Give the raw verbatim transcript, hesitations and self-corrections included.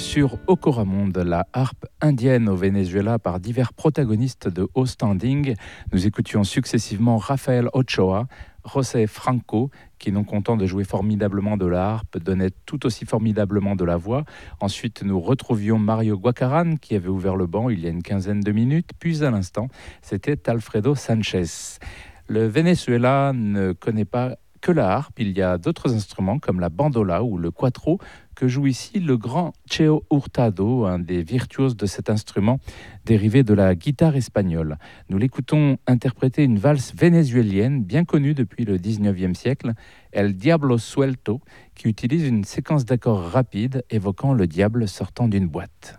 sur Ocoramonde, la harpe indienne au Venezuela par divers protagonistes de haut standing. Nous écoutions successivement Rafael Ochoa, José Franco, qui, non content de jouer formidablement de la harpe, donnait tout aussi formidablement de la voix. Ensuite, nous retrouvions Mario Guacaran, qui avait ouvert le banc il y a une quinzaine de minutes. Puis, à l'instant, c'était Alfredo Sanchez. Le Venezuela ne connaît pas que la harpe, il y a d'autres instruments comme la bandola ou le cuatro que joue ici le grand Cheo Hurtado, un des virtuoses de cet instrument dérivé de la guitare espagnole. Nous l'écoutons interpréter une valse vénézuélienne bien connue depuis le dix-neuvième siècle, El Diablo Suelto, qui utilise une séquence d'accords rapides évoquant le diable sortant d'une boîte.